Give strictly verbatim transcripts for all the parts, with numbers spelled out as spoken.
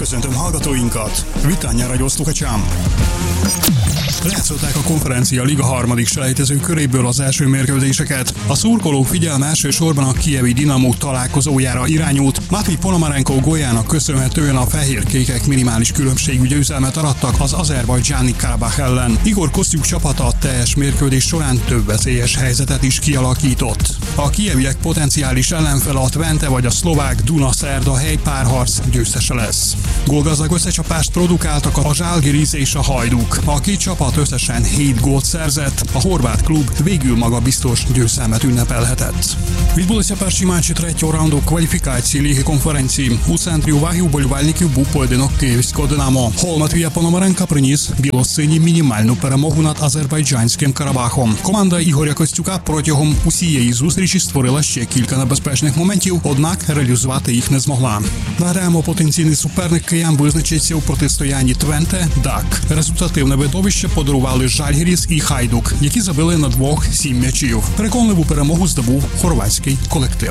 Köszöntöm hallgatóinkat! Vitán Radioszluchacsám! Lejátszották a konferencia liga harmadik selejtező köréből az első mérkőzéseket. A szurkolók figyelme elsősorban a kijevi Dinamo találkozójára irányult. Matvij Ponomarenko góljának köszönhetően a fehérkékek minimális különbségű győzelmet arattak az azerbajdzsáni Karabakh ellen. Igor Kosztjuk csapata a teljes mérkőzés során több veszélyes helyzetet is kialakított. A kijeviek potenciális ellenfele a Twente vagy a szlovák Duna-Szerda helypárharc győztese lesz. Gólgazdag összecsapást produkáltak a Žalgiris és a Hajduk. A két csapat összesen hét gólt szerzett, a horvát klub végül magabiztos győzelmet ünnepelhetett. Відбулися перші матчі третього раунду кваліфікації Ліги конференції. У центрі уваги уболівальників був поєдинок київського «Динамо». Гол Матвія Пономаренка приніс білосинім мінімальну перемогу над азербайджанським Карабахом. Команда Ігоря Костюка протягом усієї зустрічі створила ще кілька небезпечних моментів, однак реалізувати їх не змогла. Нагадаємо, потенційний суперник киян визначиться у протистоянні Твенте Дак. Результативне видовище подарували Žalgiris і Hajduk, які забили на двох сім м'ячів. Переконливу перемогу здобув хорвátський kolektív.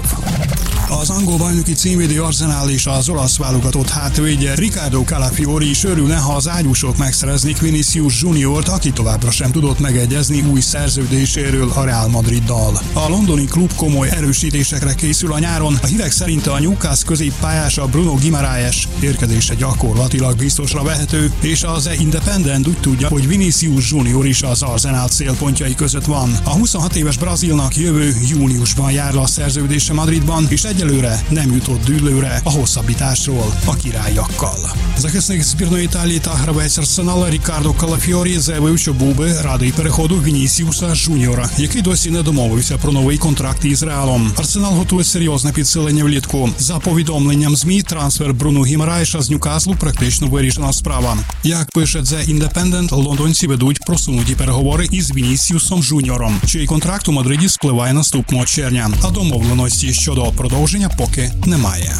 Az angol bajnoki címvédő Arsenal és az olasz válogatott hátvédje Riccardo Calafiori is örülne, ha az ágyúsok megszereznék Vinicius Juniort, aki továbbra sem tudott megegyezni új szerződéséről a Real Madriddal. A londoni klub komoly erősítésekre készül a nyáron, a hírek szerint a Newcastle középpályása Bruno Guimaraes érkezése gyakorlatilag biztosra vehető, és az The Independent úgy tudja, hogy Vinicius Junior is az Arsenal célpontjai között van. A huszonhat éves brazilnak jövő júniusban jár le a szerződése Madridban, és egyelőre nem jutott dűlőre a hosszabbításról a királyakkal. Захисник збірної Італії та гравець Арсенала Ріккардо Калафіорі заявив, що був би радий переходу Вінісіуса Жуніора, який досі не домовився про новий контракт із Реалом. Арсенал готує серйозне підсилення влітку. За повідомленням ЗМІ, трансфер Бруно Гімараєша з Ньюкаслу практично вирішена справа. Як пише The Independent, лондонці ведуть просунуті переговори із Вінісіусом Жуніором, чий контракт у Мадриді спливає наступного червня, а домовленості щодо продовження поки немає.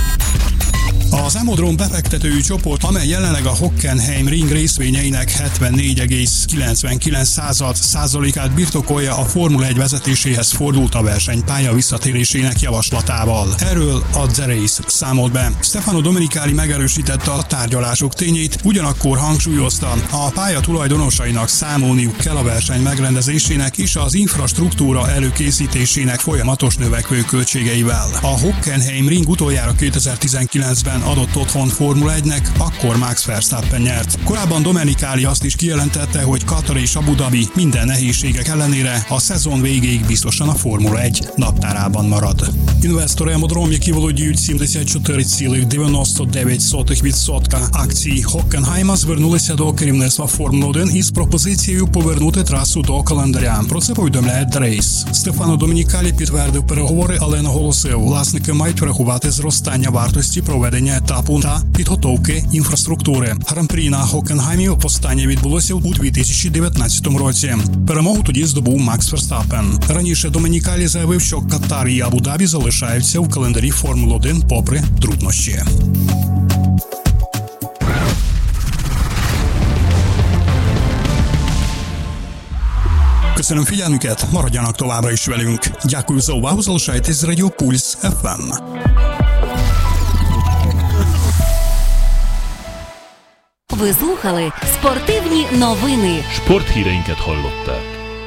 Az Emodron befektetői csoport, amely jelenleg a Hockenheim Ring részvényeinek hetvennégy egész kilencvenkilenc százalékát birtokolja, a Formula egy vezetéséhez fordult a versenypálya visszatérésének javaslatával. Erről a The Race számolt be. Stefano Domenicali megerősítette a tárgyalások tényét, ugyanakkor hangsúlyozta, a pálya tulajdonosainak számolniuk kell a verseny megrendezésének és az infrastruktúra előkészítésének folyamatos növekvő költségeivel. A Hockenheim Ring utoljára kétezer-tizenkilencben adott otthon Formula egynek, akkor Max Verstappen nyert. Korábban Domenicali azt is kijelentette, hogy Katar és Abu Dhabi minden nehézségek ellenére a szezon végéig biztosan a Formula egy naptárában marad. Інвестори Емодром, які володіють сімдесят чотири цілих дев'яносто дев'ять сотих відсотка акцій Хоккенхайма, звернулися до керівництва Формули один із пропозицією повернути трасу до календаря. Про це повідомляє The Race. Стефано Домінікалі підтвердив переговори, але наголосив, власники мають врахувати зростання вартості проведення етапу та підготовки інфраструктури. Гран-прі на Хоккенхаймі востаннє відбулося у дві тисячі дев'ятнадцятому році. Перемогу тоді здобув Макс Верстаппен. Раніше Домінікалі заявив, що Катар і Абу-Дабі залишаються в календарі Формули один попри труднощі. Köszönöm figyelmüket, maradjanak továbbra is velünk. Дякую за увагу, залишайтесь з Радіо Пульс еф ем. Ви слухали спортивні новини. Sporthíreinket hallották.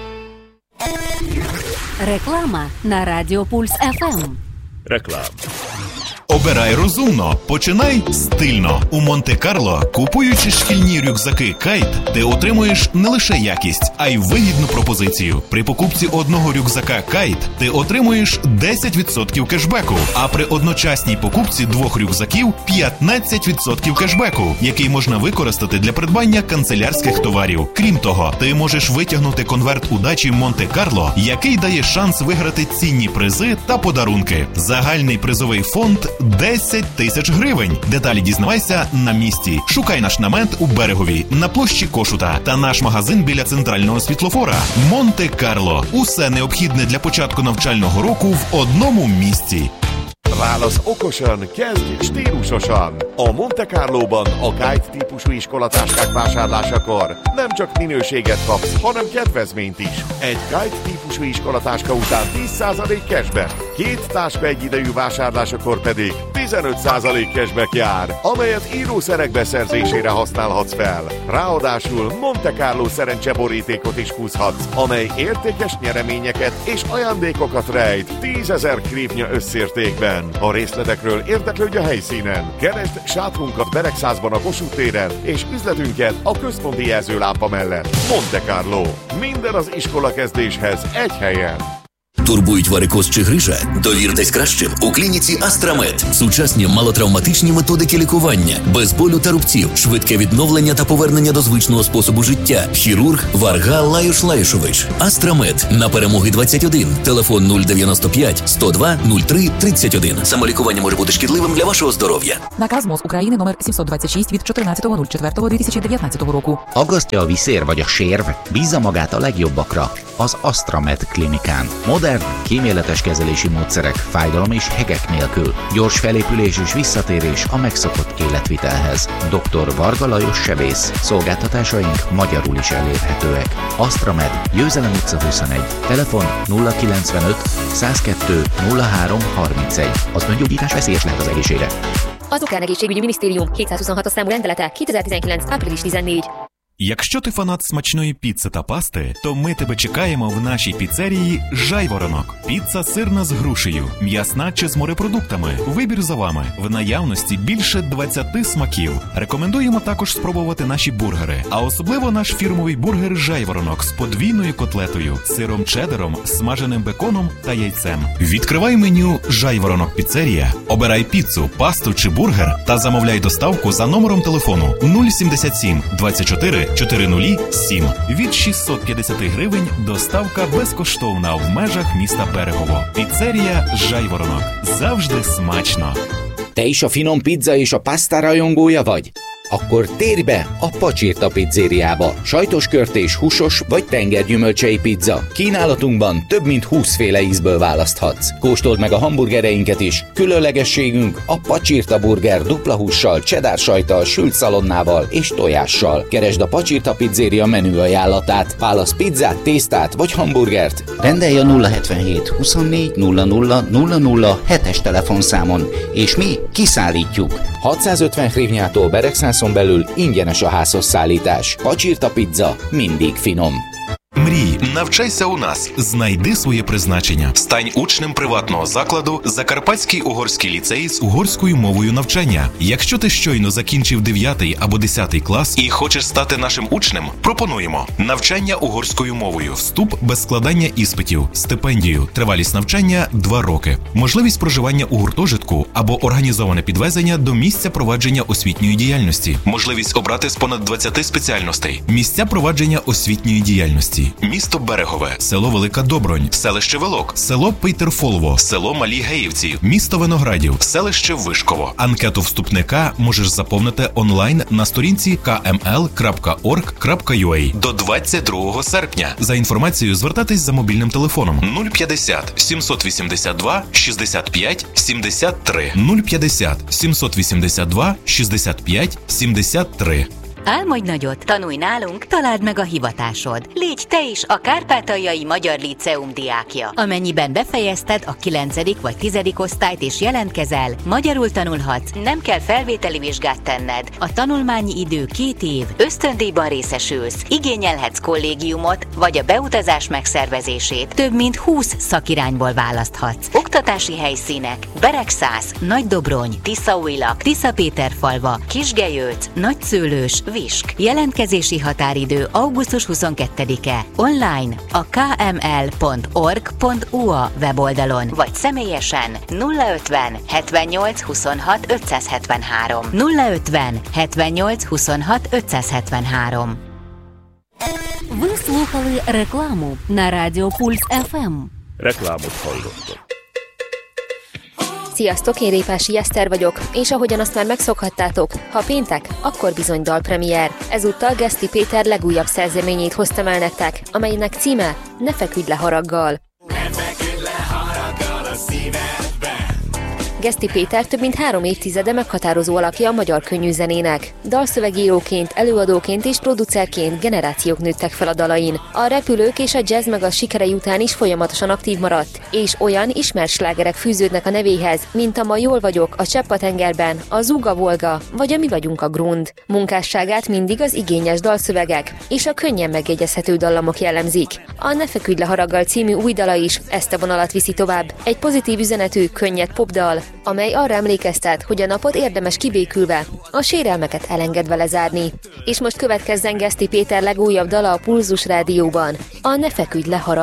Реклама на Радіо Пульс еф ем. Реклам. Обирай розумно, починай стильно. У Монте-Карло, купуючи шкільні рюкзаки Kite, ти отримуєш не лише якість, а й вигідну пропозицію. При покупці одного рюкзака Kite ти отримуєш десять відсотків кешбеку, а при одночасній покупці двох рюкзаків – п'ятнадцять відсотків кешбеку, який можна використати для придбання канцелярських товарів. Крім того, ти можеш витягнути конверт удачі Монте-Карло, який дає шанс виграти цінні призи та подарунки. Загальний призовий фонд – десять тисяч гривень. Деталі дізнавайся на місці. Шукай наш намет у Берегові, на площі Кошута та наш магазин біля центрального світлофора. Монте-Карло. Усе необхідне для початку навчального року в одному місці. Válasz okosan, kezdj stílusosan! A Monte Carlóban a Kite típusú iskolatáskák vásárlásakor nem csak minőséget kapsz, hanem kedvezményt is. Egy Kite típusú iskolatáska után tíz százalék cashback, két táska egyidejű vásárlásakor pedig tizenöt százalék cashback jár, amelyet írószerek beszerzésére használhatsz fel. Ráadásul Monte Carlo szerencseborítékot is húzhatsz, amely értékes nyereményeket és ajándékokat rejt tízezer krívnya összértékben. A részletekről érdeklődj a helyszínen. Keresd sátrunkat Beregszázban a Kossuth téren és üzletünket a központi jelzőlámpa mellett. Monte Carlo. Minden az iskolakezdéshez egy helyen. Турбують варикоз чи грижа? Довіртесь кращим у клініці Астрамед. Сучасні малотравматичні методики лікування, без болю та рубців, швидке відновлення та повернення до звичного способу життя. Хірург Варга Лаюш Лаюшович. Астрамед. На Перемоги двадцять один. Телефон нуль дев'яносто п'ять сто два нуль три тридцять один. Самолікування може бути шкідливим для вашого здоров'я. Наказ МОЗ України номер сімсот двадцять шість від чотирнадцятого четвертого дві тисячі дев'ятнадцятого року. Aggasztja a viszér vagy a sérv? Bízza magát a legjobbakra. Az Astramed klinikán. Modern, kíméletes kezelési módszerek, fájdalom és hegek nélkül. Gyors felépülés és visszatérés a megszokott életvitelhez. doktor Varga Lajos sebész. Szolgáltatásaink magyarul is elérhetőek. Astramed, Győzelem utca huszonegy. Telefon nulla kilencvenöt száz kettő nulla három harmincegy. Az öngyógyítás veszélyes lehet az egészségre. Az Ukrán Egészségügyi Minisztérium hétszázhuszonhatos számú rendelete kétezer-tizenkilenc. április tizennégy. Якщо ти фанат смачної піци та пасти, то ми тебе чекаємо в нашій піцерії «Жайворонок». Піца сирна з грушею, м'ясна чи з морепродуктами. Вибір за вами. В наявності більше двадцяти смаків. Рекомендуємо також спробувати наші бургери. А особливо наш фірмовий бургер «Жайворонок» з подвійною котлетою, сиром чеддером, смаженим беконом та яйцем. Відкривай меню «Жайворонок Піцерія», обирай піцу, пасту чи бургер та замовляй доставку за номером телефону нуль сімдесят сім двадцять чотири чотири нуль сім. Від шістсот п'ятдесят гривень доставка безкоштовна в межах міста Берегово. Піцерія «Жайворонок». Завжди смачно. Te is a finom pizza és a pasta rajongója vagy? Akkor térj be a Pacsirta pizzériába. Sajtos körtés, húsos vagy tengergyümölcsei pizza. Kínálatunkban több mint húsz féle ízből választhatsz. Kóstold meg a hamburgereinket is. Különlegességünk a Pacsirta burger dupla hússal, cheddar sajttal, sült szalonnával és tojással. Keresd a Pacsirta pizzéria menü ajánlatát. Válasz pizzát, tésztát vagy hamburgert. Rendelj a nulla hetvenhét huszonnégy nulla nulla nulla nulla hetes telefonszámon, és mi kiszállítjuk. hatszázötven hrivnyától Beregszászon belül ingyenes a házhoz szállítás. Pacsirta pizza mindig finom. Мрій, навчайся у нас, знайди своє призначення. Стань учнем приватного закладу Закарпатський угорський ліцей з угорською мовою навчання. Якщо ти щойно закінчив дев'ятий або десятий клас і хочеш стати нашим учнем, пропонуємо навчання угорською мовою, вступ без складання іспитів, стипендію, тривалість навчання – два роки, можливість проживання у гуртожитку або організоване підвезення до місця провадження освітньої діяльності, можливість обрати з понад двадцяти спеціальностей, місця провадження освітньої діяльності. Місто Берегове, село Велика Добронь, селище Велок, село Пейтерфолово, село Малі Геївці, місто Виноградів, селище Вишково. Анкету вступника можеш заповнити онлайн на сторінці ка ем ел крапка орг крапка ю а до двадцять другого серпня. За інформацією звертайтесь за мобільним телефоном нуль п'ятдесят сімсот вісімдесят два шістдесят п'ять сімдесят три нуль п'ятдесят сімсот вісімдесят два шістдесят п'ять сімдесят три. Álmodj nagyot, tanulj nálunk, találd meg a hivatásod. Légy te is a Kárpátaljai Magyar Líceum diákja. Amennyiben befejezted a kilencedik vagy tizedik osztályt és jelentkezel, magyarul tanulhatsz, nem kell felvételi vizsgát tenned. A tanulmányi idő két év, ösztöndíjban részesülsz, igényelhetsz kollégiumot vagy a beutazás megszervezését. Több mint húsz szakirányból választhatsz. Oktatási helyszínek: Beregszász, Nagydobrony, Tiszaújlak, Tiszapéterfalva, Kisgelyőc, Nagyszőlős, Visk. Jelentkezési határidő augusztus huszonkettedike. Online a ká em el pont org pont u a weboldalon, vagy személyesen nulla ötven hetvennyolc huszonhat ötszázhetvenhárom nulla ötven hetvennyolc huszonhat ötszázhetvenhárom. Ви слухали рекламу на Радіо Пульс еф ем. Reklámot hallottak. Sziasztok, én Répási Eszter vagyok, és ahogyan azt már megszokhattátok, ha péntek, akkor bizony dalpremiér. Ezúttal Geszti Péter legújabb szerzeményét hoztam el nektek, amelynek címe Ne feküdj le haraggal. Ne feküdj le haraggal a szívedbe, Geszti Péter több mint három évtizede meghatározó alakja a magyar könnyűzenének. Dalszövegíróként, előadóként és producerként generációk nőttek fel a dalain. A repülők és a jazz meg a sikerei után is folyamatosan aktív maradt, és olyan ismert slágerek fűződnek a nevéhez, mint a Ma jól vagyok, a Csepp a tengerben, a Zuga Volga vagy a Mi vagyunk a Grund. Munkásságát mindig az igényes dalszövegek és a könnyen megjegyezhető dallamok jellemzik. A Ne feküdj le haraggal című új dala is ezt a vonalat viszi tovább. Egy pozitív üzenetű, könnyed popdal, amely arra emlékeztet, hogy a napot érdemes kibékülve, a sérelmeket elengedve lezárni. És most következzen Geszti Péter legújabb dala a Pulzus Rádióban, a Ne feküdj le haraggal.